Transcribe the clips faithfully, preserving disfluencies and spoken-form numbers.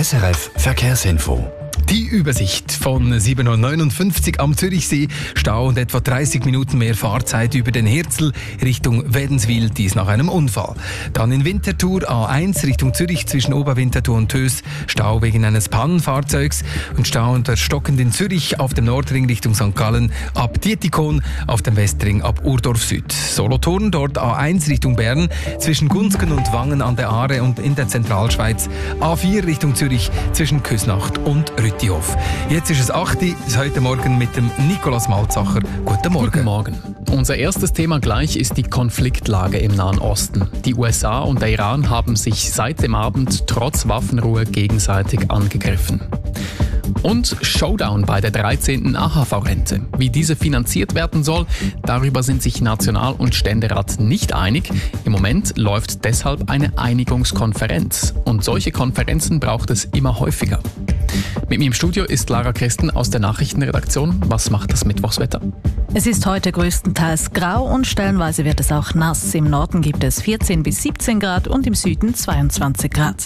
S R F Verkehrsinfo. Die Übersicht von sieben Uhr neunundfünfzig am Zürichsee. Stau und etwa dreißig Minuten mehr Fahrzeit über den Herzl Richtung Wädenswil, dies nach einem Unfall. Dann in Winterthur A eins Richtung Zürich zwischen Oberwinterthur und Tös. Stau wegen eines Pannenfahrzeugs und Stau unter Stockend in Zürich auf dem Nordring Richtung Sankt Gallen ab Dietikon, auf dem Westring ab Urdorf Süd. Solothurn dort A eins Richtung Bern zwischen Gunzgen und Wangen an der Aare und in der Zentralschweiz. A vier Richtung Zürich zwischen Küsnacht und Rüttihof. Jetzt ist es acht Uhr, heute Morgen mit dem Nikolaus Malzacher. Guten Morgen. Guten Morgen. Unser erstes Thema gleich ist die Konfliktlage im Nahen Osten. Die U S A und der Iran haben sich seit dem Abend trotz Waffenruhe gegenseitig angegriffen. Und Showdown bei der dreizehnten A H V-Rente. Wie diese finanziert werden soll, darüber sind sich National- und Ständerat nicht einig. Im Moment läuft deshalb eine Einigungskonferenz. Und solche Konferenzen braucht es immer häufiger. Mit mir im Studio ist Lara Christen aus der Nachrichtenredaktion. Was macht das Mittwochswetter? Es ist heute größtenteils grau und stellenweise wird es auch nass. Im Norden gibt es vierzehn bis siebzehn Grad und im Süden zweiundzwanzig Grad.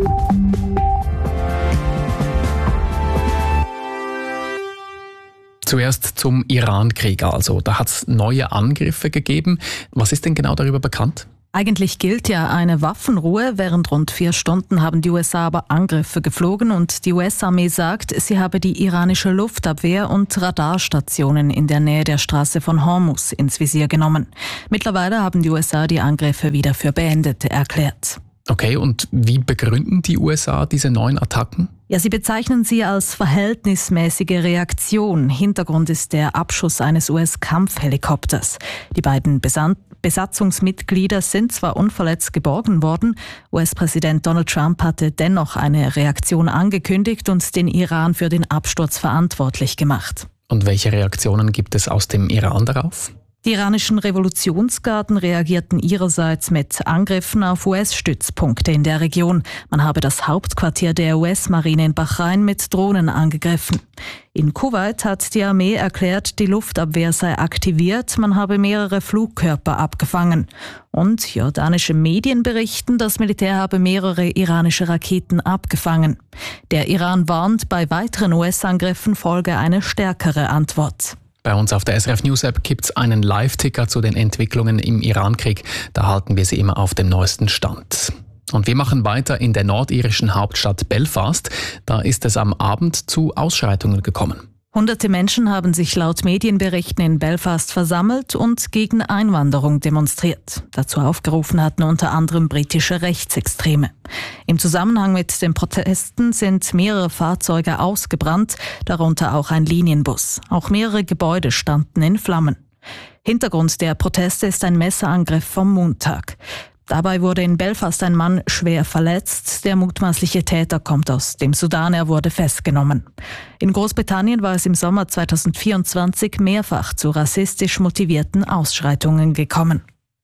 Zuerst zum Iran-Krieg also. Da hat es neue Angriffe gegeben. Was ist denn genau darüber bekannt? Eigentlich gilt ja eine Waffenruhe. Während rund vier Stunden haben die U S A aber Angriffe geflogen und die U S-Armee sagt, sie habe die iranische Luftabwehr und Radarstationen in der Nähe der Straße von Hormuz ins Visier genommen. Mittlerweile haben die U S A die Angriffe wieder für beendet erklärt. Okay, und wie begründen die U S A diese neuen Attacken? Ja, sie bezeichnen sie als verhältnismäßige Reaktion. Hintergrund ist der Abschuss eines U S-Kampfhelikopters. Die beiden Besan- Besatzungsmitglieder sind zwar unverletzt geborgen worden, U S-Präsident Donald Trump hatte dennoch eine Reaktion angekündigt und den Iran für den Absturz verantwortlich gemacht. Und welche Reaktionen gibt es aus dem Iran darauf? Die iranischen Revolutionsgarden reagierten ihrerseits mit Angriffen auf U S-Stützpunkte in der Region. Man habe das Hauptquartier der U S-Marine in Bahrain mit Drohnen angegriffen. In Kuwait hat die Armee erklärt, die Luftabwehr sei aktiviert, man habe mehrere Flugkörper abgefangen. Und jordanische Medien berichten, das Militär habe mehrere iranische Raketen abgefangen. Der Iran warnt, bei weiteren U S-Angriffen folge eine stärkere Antwort. Bei uns auf der S R F News App gibt es einen Live-Ticker zu den Entwicklungen im Iran-Krieg. Da halten wir Sie immer auf dem neuesten Stand. Und wir machen weiter in der nordirischen Hauptstadt Belfast. Da ist es am Abend zu Ausschreitungen gekommen. Hunderte Menschen haben sich laut Medienberichten in Belfast versammelt und gegen Einwanderung demonstriert. Dazu aufgerufen hatten unter anderem britische Rechtsextreme. Im Zusammenhang mit den Protesten sind mehrere Fahrzeuge ausgebrannt, darunter auch ein Linienbus. Auch mehrere Gebäude standen in Flammen. Hintergrund der Proteste ist ein Messerangriff vom Montag. Dabei wurde in Belfast ein Mann schwer verletzt. Der mutmaßliche Täter kommt aus dem Sudan, er wurde festgenommen. In Großbritannien war es im Sommer zweitausendvierundzwanzig mehrfach zu rassistisch motivierten Ausschreitungen gekommen.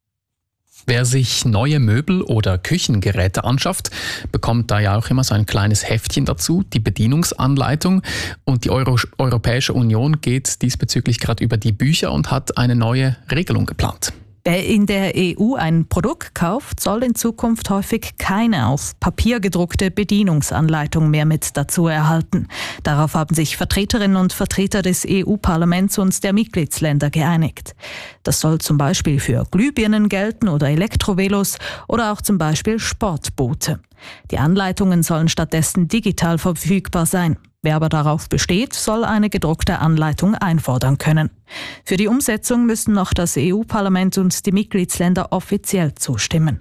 Wer sich neue Möbel oder Küchengeräte anschafft, bekommt da ja auch immer so ein kleines Heftchen dazu, die Bedienungsanleitung. Und die Euro- Europäische Union geht diesbezüglich gerade über die Bücher und hat eine neue Regelung geplant. Wer in der E U ein Produkt kauft, soll in Zukunft häufig keine auf Papier gedruckte Bedienungsanleitung mehr mit dazu erhalten. Darauf haben sich Vertreterinnen und Vertreter des E U-Parlaments und der Mitgliedsländer geeinigt. Das soll zum Beispiel für Glühbirnen gelten oder Elektrovelos oder auch zum Beispiel Sportboote. Die Anleitungen sollen stattdessen digital verfügbar sein. Wer aber darauf besteht, soll eine gedruckte Anleitung einfordern können. Für die Umsetzung müssen noch das E U-Parlament und die Mitgliedsländer offiziell zustimmen.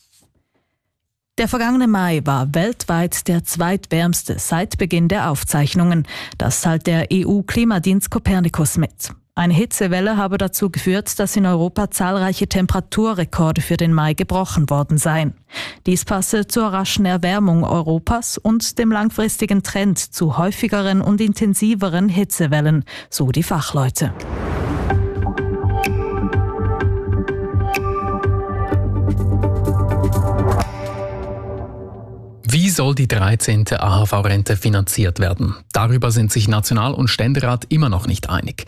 Der vergangene Mai war weltweit der zweitwärmste seit Beginn der Aufzeichnungen. Das teilt der E U-Klimadienst Copernicus mit. Eine Hitzewelle habe dazu geführt, dass in Europa zahlreiche Temperaturrekorde für den Mai gebrochen worden seien. Dies passe zur raschen Erwärmung Europas und dem langfristigen Trend zu häufigeren und intensiveren Hitzewellen, so die Fachleute. Wie soll die dreizehnte A H V-Rente finanziert werden? Darüber sind sich National- und Ständerat immer noch nicht einig.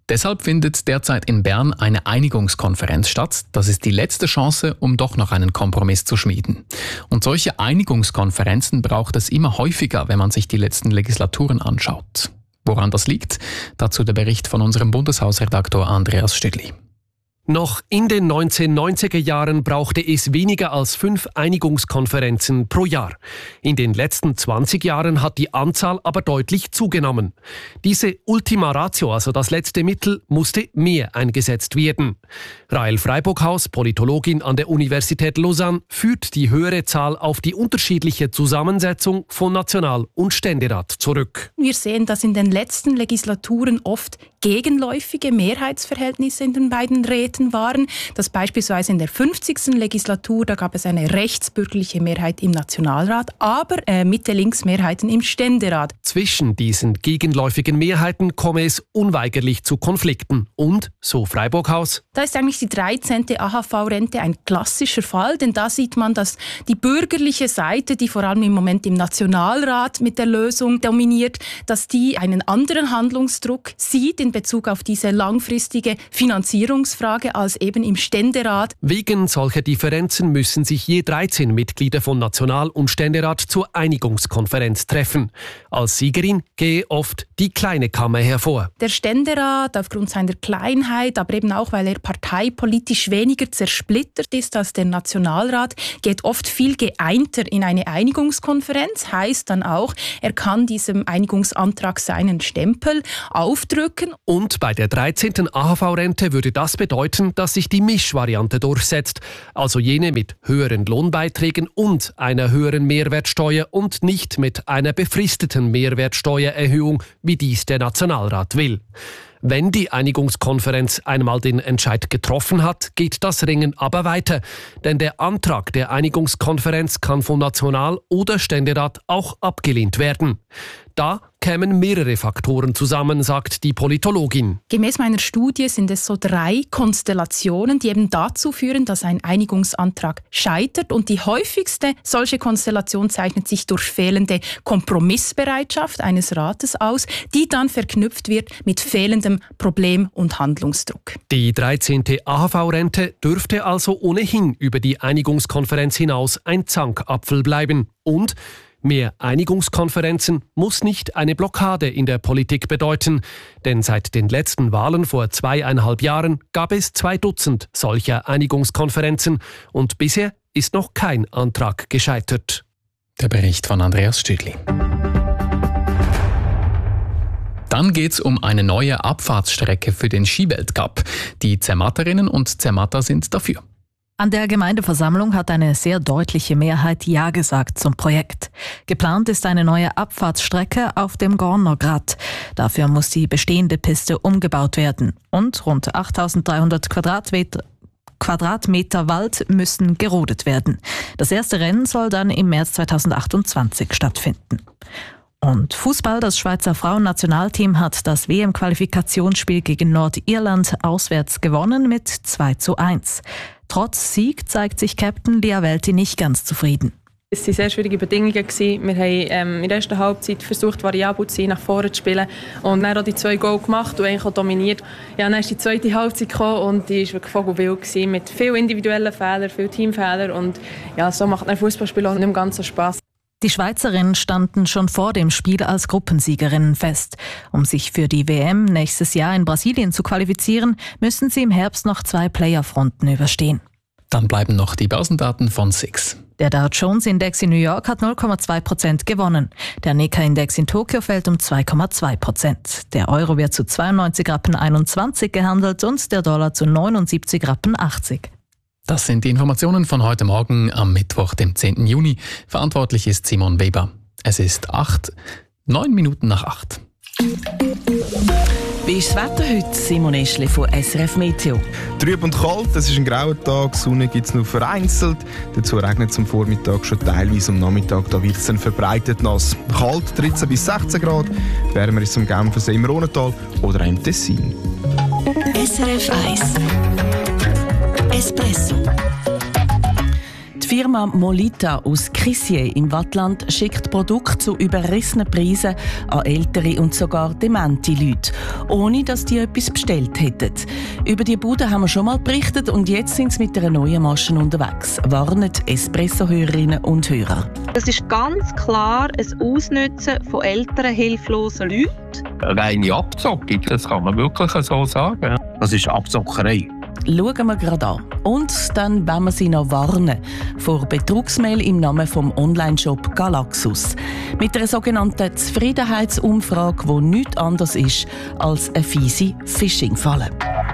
Deshalb findet derzeit in Bern eine Einigungskonferenz statt. Das ist die letzte Chance, um doch noch einen Kompromiss zu schmieden. Und solche Einigungskonferenzen braucht es immer häufiger, wenn man sich die letzten Legislaturen anschaut. Woran das liegt? Dazu der Bericht von unserem Bundeshausredaktor Andreas Stüdli. Noch in den neunzehnhundertneunziger Jahren brauchte es weniger als fünf Einigungskonferenzen pro Jahr. In den letzten zwanzig Jahren hat die Anzahl aber deutlich zugenommen. Diese Ultima Ratio, also das letzte Mittel, musste mehr eingesetzt werden. Rahel Freiburghaus, Politologin an der Universität Lausanne, führt die höhere Zahl auf die unterschiedliche Zusammensetzung von National- und Ständerat zurück. Wir sehen, dass in den letzten Legislaturen oft gegenläufige Mehrheitsverhältnisse in den beiden Räten waren. Das beispielsweise in der fünfzigsten Legislatur, da gab es eine rechtsbürgerliche Mehrheit im Nationalrat, aber äh, Mitte-Links-Mehrheiten im Ständerat. Zwischen diesen gegenläufigen Mehrheiten komme es unweigerlich zu Konflikten. Und, so Freiburghaus, da ist eigentlich die dreizehnte A H V-Rente ein klassischer Fall, denn da sieht man, dass die bürgerliche Seite, die vor allem im Moment im Nationalrat mit der Lösung dominiert, dass die einen anderen Handlungsdruck sieht in Bezug auf diese langfristige Finanzierungsfrage als eben im Ständerat. Wegen solcher Differenzen müssen sich je dreizehn Mitglieder von National- und Ständerat zur Einigungskonferenz treffen. Als Siegerin gehe oft die kleine Kammer hervor. Der Ständerat, aufgrund seiner Kleinheit, aber eben auch, weil er parteipolitisch weniger zersplittert ist als der Nationalrat, geht oft viel geeinter in eine Einigungskonferenz. Heißt dann auch, er kann diesem Einigungsantrag seinen Stempel aufdrücken. Und bei der dreizehnten A H V-Rente würde das bedeuten, dass sich die Mischvariante durchsetzt, also jene mit höheren Lohnbeiträgen und einer höheren Mehrwertsteuer und nicht mit einer befristeten Mehrwertsteuererhöhung, wie dies der Nationalrat will. Wenn die Einigungskonferenz einmal den Entscheid getroffen hat, geht das Ringen aber weiter. Denn der Antrag der Einigungskonferenz kann vom National- oder Ständerat auch abgelehnt werden. Da kämen mehrere Faktoren zusammen, sagt die Politologin. Gemäß meiner Studie sind es so drei Konstellationen, die eben dazu führen, dass ein Einigungsantrag scheitert. Und die häufigste solche Konstellation zeichnet sich durch fehlende Kompromissbereitschaft eines Rates aus, die dann verknüpft wird mit fehlendem Problem- und Handlungsdruck. Die dreizehnte A H V-Rente dürfte also ohnehin über die Einigungskonferenz hinaus ein Zankapfel bleiben. Und mehr Einigungskonferenzen muss nicht eine Blockade in der Politik bedeuten, denn seit den letzten Wahlen vor zweieinhalb Jahren gab es zwei Dutzend solcher Einigungskonferenzen und bisher ist noch kein Antrag gescheitert. Der Bericht von Andreas Stüdli. Dann geht's um eine neue Abfahrtsstrecke für den Skiweltcup. Die Zermatterinnen und Zermatter sind dafür. An der Gemeindeversammlung hat eine sehr deutliche Mehrheit Ja gesagt zum Projekt. Geplant ist eine neue Abfahrtsstrecke auf dem Gornergrat. Dafür muss die bestehende Piste umgebaut werden. Und rund achttausenddreihundert Quadratmeter Quadratmeter Wald müssen gerodet werden. Das erste Rennen soll dann im März zweitausendachtundzwanzig stattfinden. Und Fußball, das Schweizer Frauennationalteam hat das W M-Qualifikationsspiel gegen Nordirland auswärts gewonnen mit zwei zu eins. Trotz Sieg zeigt sich Captain Lia Welti nicht ganz zufrieden. Es waren sehr schwierige Bedingungen. Wir haben ähm, in der ersten Halbzeit versucht, variabel zu sein, nach vorne zu spielen. Und dann auch die zwei Goal gemacht und eigentlich auch dominiert. Ja, dann ist die zweite Halbzeit gekommen und die war wirklich vogelwild gewesen, mit vielen individuellen Fehlern, vielen Teamfehlern. Und ja, so macht ein Fußballspiel auch nicht mehr ganz so Spass. Die Schweizerinnen standen schon vor dem Spiel als Gruppensiegerinnen fest. Um sich für die W M nächstes Jahr in Brasilien zu qualifizieren, müssen sie im Herbst noch zwei Playoff-Runden überstehen. Dann bleiben noch die Börsendaten von S I X. Der Dow Jones Index in New York hat null Komma zwei Prozent gewonnen. Der Nikkei-Index in Tokio fällt um zwei Komma zwei Prozent. Der Euro wird zu zweiundneunzig Rappen einundzwanzig gehandelt und der Dollar zu neunundsiebzig Rappen achtzig. Das sind die Informationen von heute Morgen am Mittwoch, dem zehnten Juni. Verantwortlich ist Simon Weber. Es ist acht, neun Minuten nach acht. Wie ist das Wetter heute? Simon Eschli von S R F Meteo. Trüb und kalt, es ist ein grauer Tag, Sonne gibt es nur vereinzelt. Dazu regnet es am Vormittag schon teilweise, am Nachmittag da wird es dann verbreitet nass. Kalt dreizehn bis sechzehn Grad, wärmer ist es am Genfersee im Rhontal oder im Tessin. S R F eins Espresso. Die Firma Molita aus Crissier im Waadtland schickt Produkte zu überrissenen Preisen an ältere und sogar demente Leute, ohne dass die etwas bestellt hätten. Über die Bude haben wir schon mal berichtet und jetzt sind sie mit einer neuen Maschine unterwegs, warnen Espresso-Hörerinnen und Hörer. Das ist ganz klar ein Ausnutzen von älteren, hilflosen Leuten. Eine reine Abzockung, das kann man wirklich so sagen. Das ist Abzockerei. Schauen wir gerade an. Und dann wollen wir Sie noch warnen vor Betrugsmail im Namen vom Onlineshop Galaxus. Mit einer sogenannten Zufriedenheitsumfrage, die nichts anderes ist als eine fiese Phishing-Falle.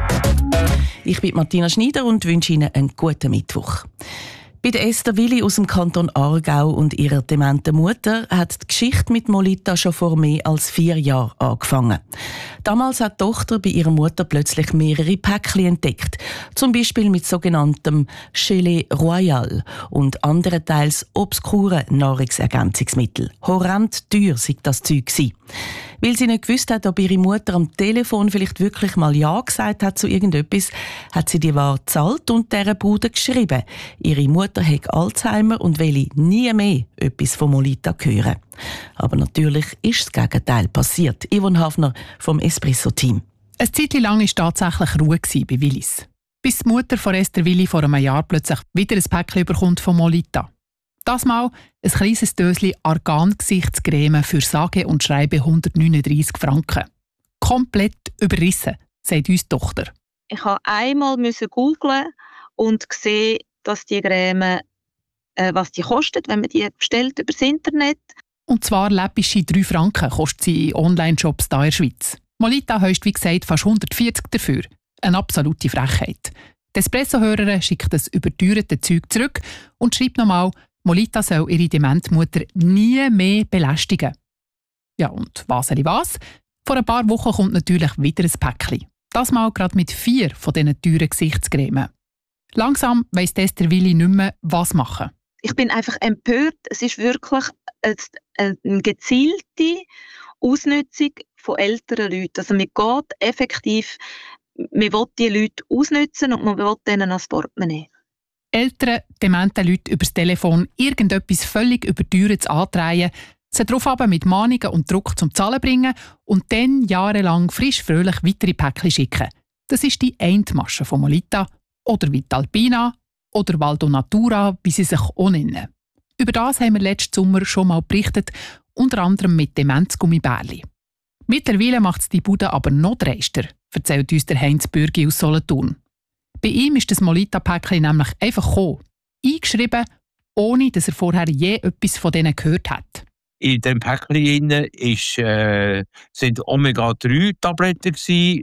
Ich bin Martina Schneider und wünsche Ihnen einen guten Mittwoch. Bei der Esther Willi aus dem Kanton Aargau und ihrer dementen Mutter hat die Geschichte mit Molita schon vor mehr als vier Jahren angefangen. Damals hat die Tochter bei ihrer Mutter plötzlich mehrere Päckchen entdeckt. Zum Beispiel mit sogenanntem Gelee Royal und anderen teils obskuren Nahrungsergänzungsmitteln. Horrend teuer sei das Zeug gewesen. Weil sie nicht gewusst hat, ob ihre Mutter am Telefon vielleicht wirklich mal Ja gesagt hat zu irgendetwas, hat sie die Ware gezahlt und dieser Bude geschrieben. Ihre Mutter hat Alzheimer und will nie mehr etwas von Molita hören. Aber natürlich ist das Gegenteil passiert. Yvonne Hafner vom Espresso-Team. Eine Zeit lang war tatsächlich Ruhe bei Willis. Bis die Mutter von Esther Willi vor einem Jahr plötzlich wieder ein Päckchen bekommt von Molita. Das Mal ein kleines Döschen Argan-Gesichtscreme für sage und schreibe hundertneununddreissig Franken. Komplett überrissen, sagt uns die Tochter. Ich musste einmal googlen und gesehen, dass die Creme, äh, was die kostet, wenn man die bestellt über das Internet. Und zwar läppische drei Franken kostet sie in Online-Shops hier in der Schweiz. Molita heisst, wie gesagt, fast hundertvierzig dafür. Eine absolute Frechheit. Die Espresso-Hörerin schickt das überteuerte Zeug zurück und schreibt nochmal, Molita soll ihre Dementmutter nie mehr belästigen. Ja, und was er was? Vor ein paar Wochen kommt natürlich wieder ein Päckchen. Das mal gerade mit vier von diesen teuren Gesichtscremen. Langsam weiss Esther Willi nicht mehr, was machen. Ich bin einfach empört. Es ist wirklich eine gezielte Ausnutzung von älteren Leuten. Also man geht effektiv, man will die Leute ausnutzen und man will denen das Portemonnaie. Älteren, dementen Leute über das Telefon irgendetwas völlig überteuertes antreiben, sie darauf aber mit Mahnungen und Druck zum Zahlen bringen und dann jahrelang frisch fröhlich weitere Päckchen schicken. Das ist die Endmasche von Molita oder Vitalpina oder Valdo Natura, wie sie sich auch nennen. Über das haben wir letzten Sommer schon mal berichtet, unter anderem mit Demenzgummibärli. Mittlerweile macht es die Bude aber noch dreister, erzählt uns der Heinz Bürgi aus Solothurn. Bei ihm ist das Molita-Päckchen nämlich einfach gekommen, eingeschrieben, ohne dass er vorher je etwas von denen gehört hat. In dem Päckchen ist, äh, sind Omega drei Tabletten,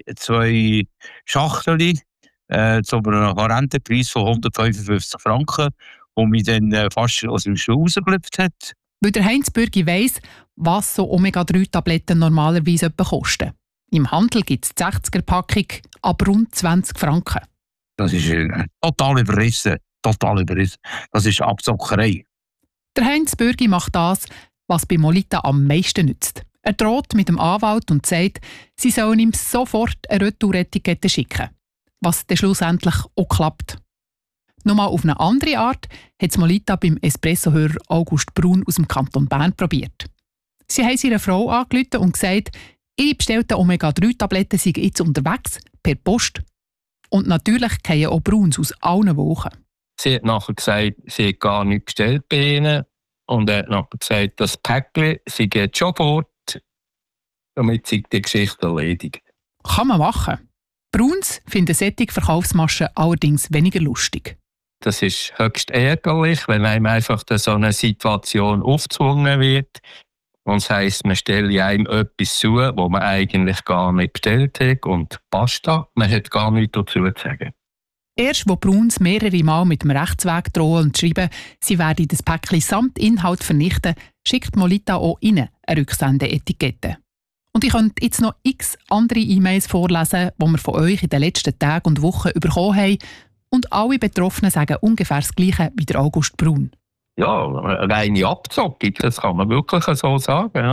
zwei Schachteln, äh, zu einem horrenden Preis von hundertfünfundfünfzig Franken, die mich dann äh, fast aus dem Stuhl rausgelöpft hat. Weil der Heinz Bürgi weiss, was so Omega drei Tabletten normalerweise etwa kosten. Im Handel gibt es die sechziger-Packung ab rund zwanzig Franken. Das ist äh, total überrissen. Total überrissen. Das ist Abzockerei. Der Heinz Bürgi macht das, was bei Molita am meisten nützt. Er droht mit dem Anwalt und sagt, sie sollen ihm sofort eine Retouretikette schicken. Was dann schlussendlich auch klappt. Nochmal auf eine andere Art hat Molita beim Espresso-Hörer August Brun aus dem Kanton Bern probiert. Sie haben ihre Frau angerufen und gesagt, ihre bestellten Omega drei Tabletten seien jetzt unterwegs, per Post. Und natürlich fallen auch Bruns aus allen Wochen. Sie hat nachher gesagt, sie hat gar nichts bestellt bei ihnen. Und er hat nachher gesagt, das Päckchen, sie geht schon fort. Damit sei die Geschichte erledigt. Kann man machen. Bruns finden solche Verkaufsmaschen allerdings weniger lustig. Das ist höchst ärgerlich, wenn einem einfach so eine Situation aufgezwungen wird. Und das heisst, man stelle einem etwas zu, das man eigentlich gar nicht bestellt hat und basta. Man hat gar nichts dazu zu sagen. Erst wo Bruns mehrere Mal mit dem Rechtsweg drohen und schreiben, sie werde das Päckchen samt Inhalt vernichten, schickt Molita auch ihnen eine Rücksendeetikette. Und ich könnte jetzt noch x andere E-Mails vorlesen, die wir von euch in den letzten Tagen und Wochen bekommen haben. Und alle Betroffenen sagen ungefähr das Gleiche wie der August Brun. Ja, eine reine Abzockung, das kann man wirklich so sagen. Ja.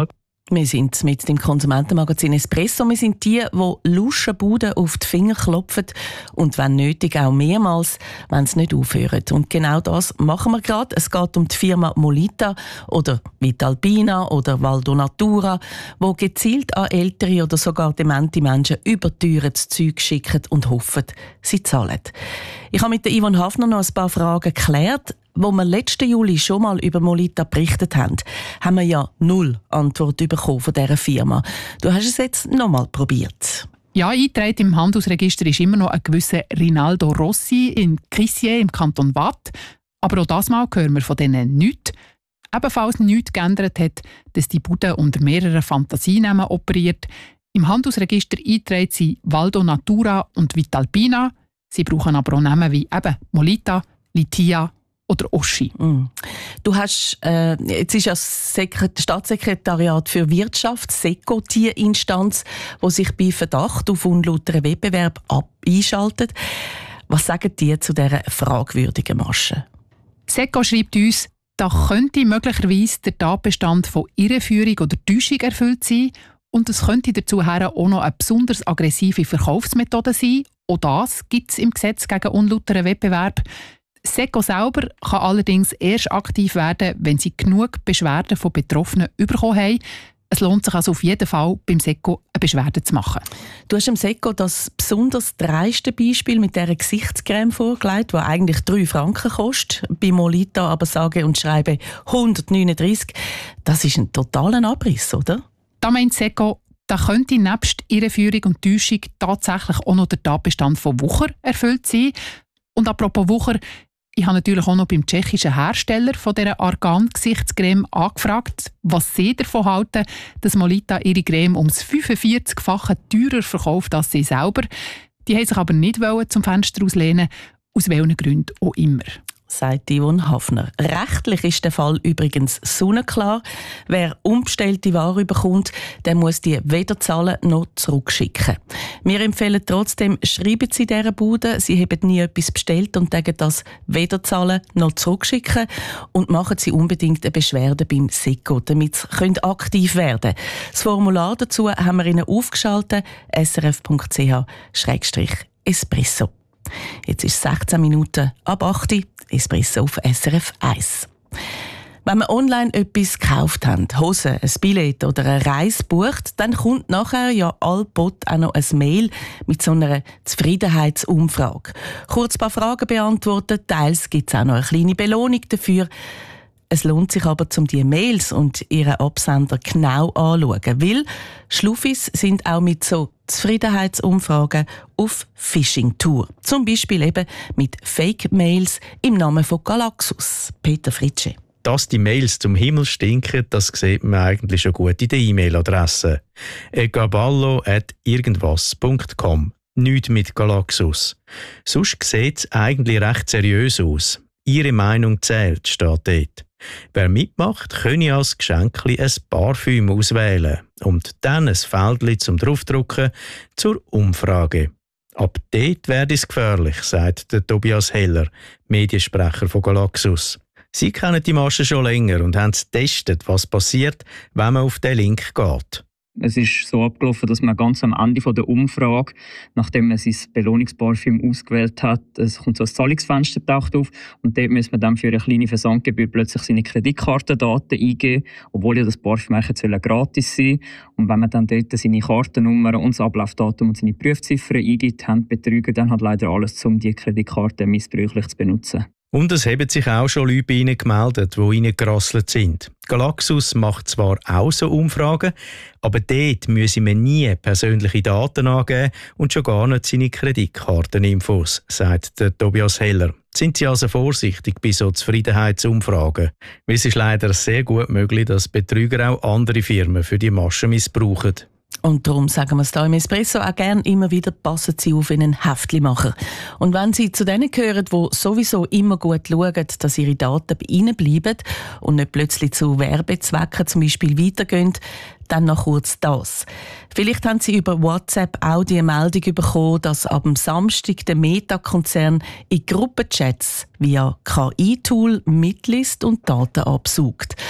Wir sind mit dem Konsumentenmagazin Espresso. Wir sind die, die Luschenbuden auf die Finger klopfen und wenn nötig auch mehrmals, wenn sie nicht aufhören. Und genau das machen wir gerade. Es geht um die Firma Molita oder Vitalpina oder Valdo Natura, die gezielt an ältere oder sogar demente Menschen überteuertes Zeug schicken und hoffen, sie zahlen. Ich habe mit der Yvonne Hafner noch ein paar Fragen geklärt. Wo wir letzten Juli schon mal über Molita berichtet haben, haben wir ja null Antwort bekommen von dieser Firma. Du hast es jetzt noch mal probiert. Ja, eingetragen im Handelsregister ist immer noch ein gewisser Rinaldo Rossi in Crissier im Kanton Waadt. Aber auch das Mal hören wir von denen nichts. Ebenfalls nichts geändert hat, dass die Bude unter mehreren Fantasienamen operiert. Im Handelsregister eingetragen sind Valdo Natura und Vitalpina. Sie brauchen aber auch Namen wie eben Molita, Litia oder Oschi. Mm. Du hast, äh, jetzt ist ja das Sekret- Staatssekretariat für Wirtschaft, SECO, die Instanz, die sich bei Verdacht auf unlauteren Wettbewerb ab- einschaltet. Was sagen die zu dieser fragwürdigen Masche? SECO schreibt uns, da könnte möglicherweise der Tatbestand von Irreführung oder Täuschung erfüllt sein und es könnte dazu auch noch eine besonders aggressive Verkaufsmethode sein. Auch das gibt es im Gesetz gegen unlauteren Wettbewerb. SECO selber kann allerdings erst aktiv werden, wenn sie genug Beschwerden von Betroffenen bekommen haben. Es lohnt sich also auf jeden Fall, beim SECO eine Beschwerde zu machen. Du hast dem SECO das besonders dreiste Beispiel mit dieser Gesichtscreme vorgelegt, die eigentlich drei Franken kostet. Bei Molita aber sage und schreibe hundertneununddreissig. Das ist ein totaler Abriss, oder? Da meint SECO, da könnte nebst Irreführung und Täuschung tatsächlich auch noch der Tatbestand von Wucher erfüllt sein. Und apropos Wucher, ich habe natürlich auch noch beim tschechischen Hersteller von dieser Argan-Gesichtscreme angefragt, was sie davon halten, dass Molita ihre Creme ums fünfundvierzigfache teurer verkauft als sie selber. Die wollten sich aber nicht zum Fenster auslehnen, aus welchen Gründen auch immer. Sagt Yvonne Hafner. Rechtlich ist der Fall übrigens sonnenklar. Wer unbestellte Ware bekommt, der muss die weder zahlen noch zurückschicken. Wir empfehlen trotzdem, schreiben Sie dieser Bude, Sie haben nie etwas bestellt und sagen das weder zahlen noch zurückschicken und machen Sie unbedingt eine Beschwerde beim SECO, damit Sie aktiv werden können. Das Formular dazu haben wir Ihnen aufgeschaltet, s r f punkt c h schrägstrich espresso. Jetzt ist es sechzehn Minuten ab acht Uhr, Espresso auf S R F eins. Wenn wir online etwas gekauft haben, Hosen, ein Billett oder eine Reise bucht, dann kommt nachher ja allbald auch noch ein Mail mit so einer Zufriedenheitsumfrage. Kurz ein paar Fragen beantworten, teils gibt es auch noch eine kleine Belohnung dafür. Es lohnt sich aber, um die Mails und ihren Absender genau anzuschauen, weil Schluffis sind auch mit so Zufriedenheitsumfragen auf Phishing-Tour. Zum Beispiel eben mit Fake-Mails im Namen von Galaxus. Peter Fritsche. Dass die Mails zum Himmel stinken, das sieht man eigentlich schon gut in der E-Mail-Adresse. egaballo at irgendwas punkt com. Nicht mit Galaxus. Sonst sieht es eigentlich recht seriös aus. Ihre Meinung zählt, steht dort. Wer mitmacht, könne als Geschenkli ein Parfüm auswählen und dann ein Feldchen zum Draufdrucken zur Umfrage. Ab dort werde es gefährlich, sagt der Tobias Heller, Mediensprecher von Galaxus. Sie kennen die Masche schon länger und haben getestet, was passiert, wenn man auf den Link geht. Es ist so abgelaufen, dass man ganz am Ende der Umfrage, nachdem man sein Belohnungsparfüm ausgewählt hat, es kommt so ein Zahlungsfenster taucht auf und dort muss man dann für eine kleine Versandgebühr plötzlich seine Kreditkartendaten eingeben, obwohl ja das Parfüm eigentlich gratis sein soll. Und wenn man dann dort seine Kartennummer und das Ablaufdatum und seine Prüfziffern eingibt, haben die Betrüger dann halt leider alles, um die Kreditkarte missbräuchlich zu benutzen. Und es haben sich auch schon Leute bei ihnen gemeldet, die reingerasselt sind. Galaxus macht zwar auch so Umfragen, aber dort müsse man nie persönliche Daten angeben und schon gar nicht seine Kreditkarteninfos, sagt der Tobias Heller. Sind Sie also vorsichtig bei so Zufriedenheitsumfragen? Weil es ist leider sehr gut möglich, dass Betrüger auch andere Firmen für die Masche missbrauchen. Und darum sagen wir es hier im Espresso auch gerne immer wieder, passen Sie auf in einen Heftlimacher. Und wenn Sie zu denen gehören, die sowieso immer gut schauen, dass Ihre Daten bei Ihnen bleiben und nicht plötzlich zu Werbezwecken zum Beispiel weitergehen, dann noch kurz das. Vielleicht haben Sie über WhatsApp auch die Meldung bekommen, dass ab dem Samstag der Meta-Konzern in Gruppenchats via K I-Tool mitliest und Daten absaugt.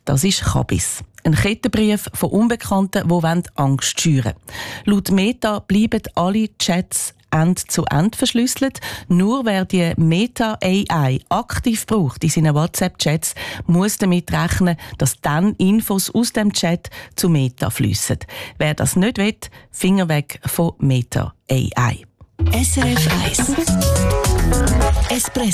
Das ist Kabis. Ein Kettenbrief von Unbekannten, die Angst schüren wollen. Laut Meta bleiben alle Chats End zu End verschlüsselt. Nur wer die Meta A I aktiv braucht in seinen WhatsApp-Chats, muss damit rechnen, dass dann Infos aus dem Chat zu Meta fliessen. Wer das nicht will, Finger weg von Meta A I. S R F eins Espresso